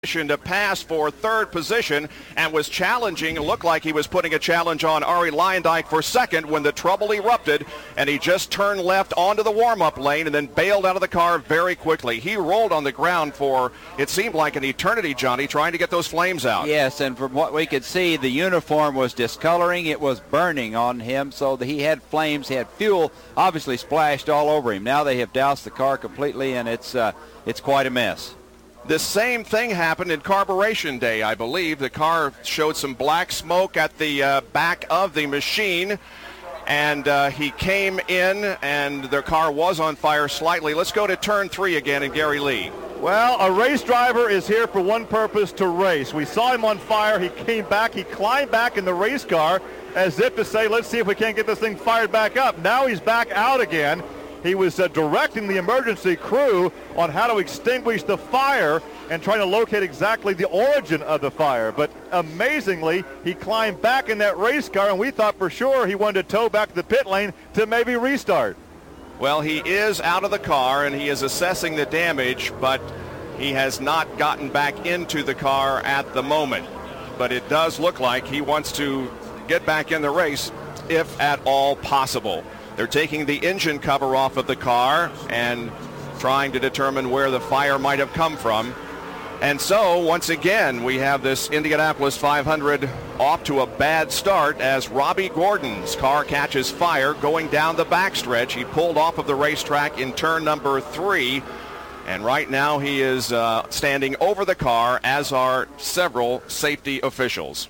to pass for third position and was challenging. It looked like he was putting a challenge on Arie Luyendyk for second when the trouble erupted, and he just turned left onto the warm-up lane and then bailed out of the car very quickly. He rolled on the ground for, it seemed like an eternity, Johnny, trying to get those flames out. Yes, and from what we could see, the uniform was discoloring. It was burning on him, so that he had flames. He had fuel obviously splashed all over him. Now they have doused the car completely, and it's quite a mess. The same thing happened in carburation day, I believe. The car showed some black smoke at the back of the machine, and he came in, and the car was on fire slightly. Let's go to turn 3 again and Gary Lee. Well, a race driver is here for one purpose, to race. We saw him on fire. He came back. He climbed back in the race car as if to say, let's see if we can't get this thing fired back up. Now he's back out again. He was directing the emergency crew on how to extinguish the fire and trying to locate exactly the origin of the fire. But amazingly, he climbed back in that race car, and we thought for sure he wanted to tow back to the pit lane to maybe restart. Well, he is out of the car, and he is assessing the damage, but he has not gotten back into the car at the moment. But it does look like he wants to get back in the race, if at all possible. They're taking the engine cover off of the car and trying to determine where the fire might have come from. And so, once again, we have this Indianapolis 500 off to a bad start as Robbie Gordon's car catches fire going down the backstretch. He pulled off of the racetrack in turn number 3, and right now he is standing over the car, as are several safety officials.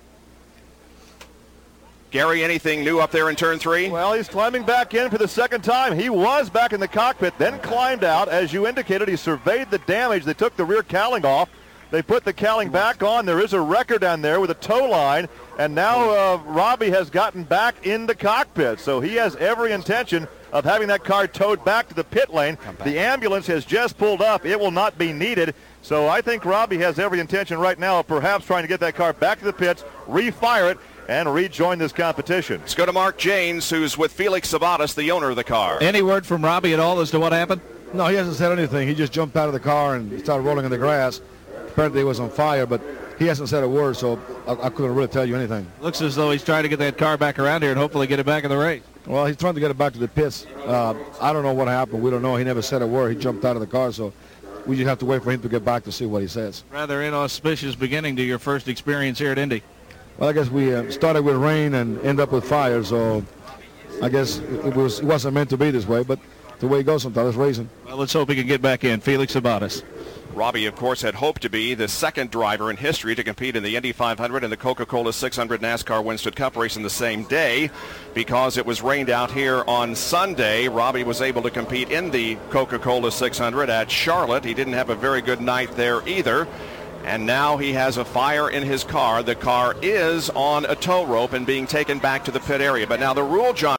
Gary, anything new up there in turn 3? Well, he's climbing back in for the second time. He was back in the cockpit, then climbed out. As you indicated, he surveyed the damage. They took the rear cowling off. They put the cowling back on. There is a wrecker down there with a tow line. And now Robbie has gotten back in the cockpit. So he has every intention of having that car towed back to the pit lane. The ambulance has just pulled up. It will not be needed. So I think Robbie has every intention right now of perhaps trying to get that car back to the pits, refire it, and rejoin this competition. Let's go to Mark Janes, who's with Felix Sabates, the owner of the car. Any word from Robbie at all as to what happened? No, he hasn't said anything. He just jumped out of the car and started rolling in the grass. Apparently it was on fire, but he hasn't said a word, so I couldn't really tell you anything. Looks as though he's trying to get that car back around here and hopefully get it back in the race. Well, he's trying to get it back to the pits. I don't know what happened. We don't know. He never said a word. He jumped out of the car, so we just have to wait for him to get back to see what he says. Rather inauspicious beginning to your first experience here at Indy. Well, I guess we started with rain and end up with fire, so I guess it wasn't meant to be this way, but the way it goes sometimes, it's racing. Well, let's hope he can get back in. Felix Sabates. Robbie, of course, had hoped to be the second driver in history to compete in the Indy 500 and the Coca-Cola 600 NASCAR Winston Cup race in the same day. Because it was rained out here on Sunday, Robbie was able to compete in the Coca-Cola 600 at Charlotte. He didn't have a very good night there either. And now he has a fire in his car. The car is on a tow rope and being taken back to the pit area. But now the rule, Johnny,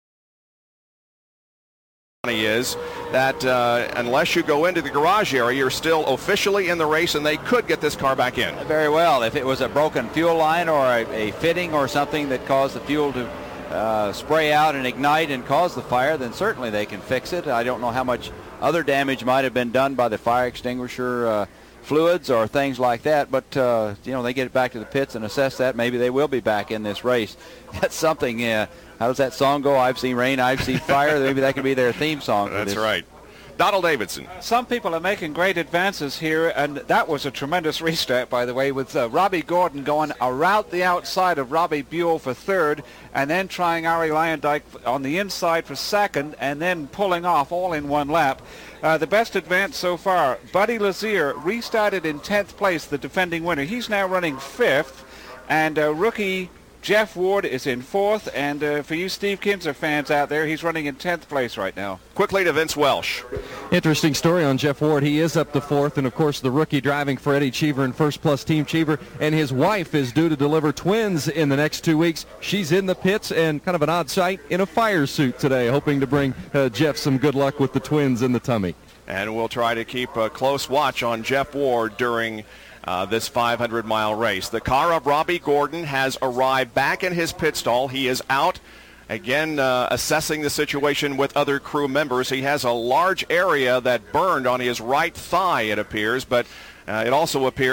is that unless you go into the garage area, you're still officially in the race, and they could get this car back in. Very well. If it was a broken fuel line or a fitting or something that caused the fuel to spray out and ignite and cause the fire, then certainly they can fix it. I don't know how much other damage might have been done by the fire extinguisher fluids or things like that, but they get it back to the pits and assess that. Maybe they will be back in this race. That's something. How does that song go? I've seen rain, I've seen fire. Maybe that could be their theme song. That's right. Donald Davidson. Some people are making great advances here, and that was a tremendous restart, by the way, with Robbie Gordon going around the outside of Robbie Buell for third, and then trying Arie Luyendyk on the inside for second, and then pulling off all in one lap. The best advance so far, Buddy Lazier restarted in 10th place, the defending winner. He's now running 5th, and rookie Jeff Ward is in 4th, and for you Steve Kinser fans out there, he's running in 10th place right now. Quickly to Vince Welsh. Interesting story on Jeff Ward. He is up to 4th, and of course the rookie driving for Eddie Cheever in First Plus Team Cheever, and his wife is due to deliver twins in the next 2 weeks. She's in the pits and kind of an odd sight in a fire suit today, hoping to bring Jeff some good luck with the twins in the tummy. And we'll try to keep a close watch on Jeff Ward during this 500-mile race. The car of Robbie Gordon has arrived back in his pit stall. He is out, again, assessing the situation with other crew members. He has a large area that burned on his right thigh, it appears, but It also appears